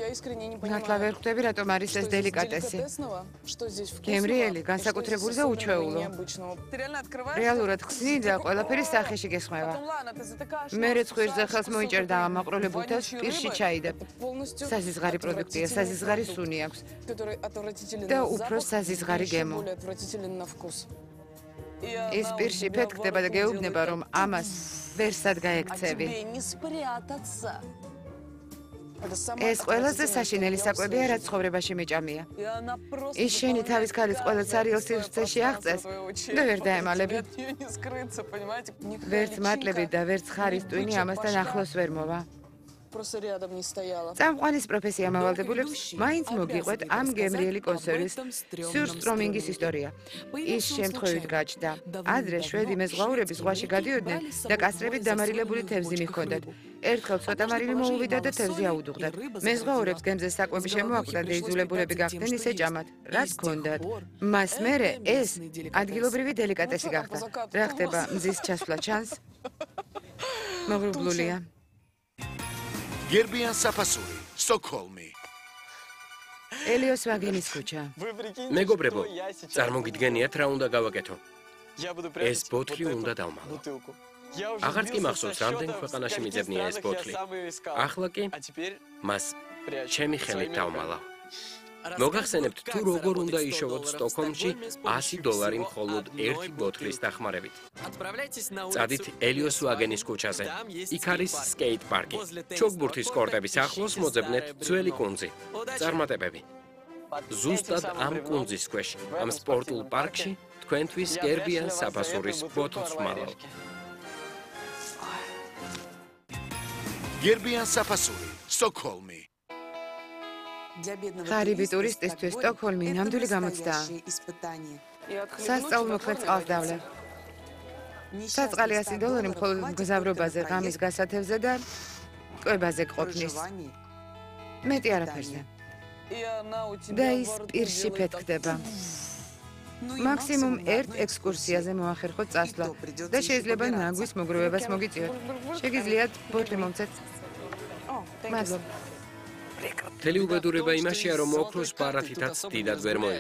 მართლა ვერ ხვდები, რატომ არის ეს დელიკატესი. გემრიელი, განსაკუთრებული და უჩვეულო. რეალურად ხსნი და ყველაფერი სახეში გესხმევა. მერე ცხვირზე ხელს მოიჭერდა ამ მაყროლებულთას პირში ჩაიდებ. საზიზღარი პროდუქტია, საზიზღარი სუნი აქვს. და უფრო საზიზღარი გემო. ის პირში ფეთქდება და გეუბნება, რომ ამას ვერსად გაექცევი. ეს ყველაზე საშინელი საკვებია, რაც ცხოვრებაში მეჭამია. ის შენი თავის ქალის ყველა ცარიელ სივრცეში აღწეს და ვერ დაემალები. ვერც მატლები და ვერც ხარის ტვინი ამასთან ახლოს ვერ მოვა. წამყვანის პროფესია მავალდებულებს მაინც მოგიყვეთ ამ გემრიელი კონსერვის სიურსტრომინგის ისტორია. ის შემთხვევით გაჩნდა. ადრე შვედი მეზღვაურები ზღვაში გადიოდნენ და კასრებით დამარილებული თევზი მიჰქონდათ. ერთხელ ცოტა მარილი მოუვიდა და თევზი აუდუღდათ. მეზღვაურებს გემზე საკვები შემოაკვდა და იძულებულები გახდნენ ისე ჭამათ, რაც ჰქონდათ. მას მერე ეს ადგილობრივი დელიკატესი გახდა. რა ხდება მზის ჩასვლა ჩანს? მოგრუბლულია. გერბიან საფასური, სტოკჰოლმი. ელიოს ვაგენის ქუჩა. მეგობრებო, წარმოგიდგენიათ რა უნდა გავაკეთო. ეს ბოთლი უნდა დავმალო. აღარც კი მახსოვს, რამდენ ქვეყანაში მიძებნია ეს ბოთლი. ახლა კი მას ჩემი ხელით დავმალავ. მოგახსენებთ, თუ როგორ უნდა იშოვოთ სტოკჰოლმში $100 მხოლოდ ერთი ბოთლის დახმარებით. წადით ელიოს ვაგენის ქუჩაზე. იქ არის სკეით პარკი. ჩოგბურთის კორტების ახლოს მოძებნეთ ძველი კუნძი. წარმატებები. ზუსტად ამ კუნძის ქვეშ, ამ სპორტულ პარკში თქვენთვის გერბიან საფასურის ბოთლს ვმალავ. გერბიან საფასური, სტოკჰოლმი. ღარიბი ტურისტისთვის სტოკჰოლმი ნამდვილი გამოცდაა. სასწაულმოქმედ წყალსდავლე. საწყალი $100 მხოლოდ მგზავრობაზე, ღამის გასათევზე და კვებაზე ყოფნის. მეტი არაფერზე. და ის პირში ფეთქდება. მაქსიმუმ ერთ ექსკურსიაზე მოახერხოთ წასვლა და შეიძლება ნაგვის მოგროვებას მოგიწიოთ. შეგიძლიათ ბოთლი მომცეთ. მადლობა. მთელი უბედურება იმაშია, რომ ოქროს ბარათითაც დიდად ვერ მოიგო.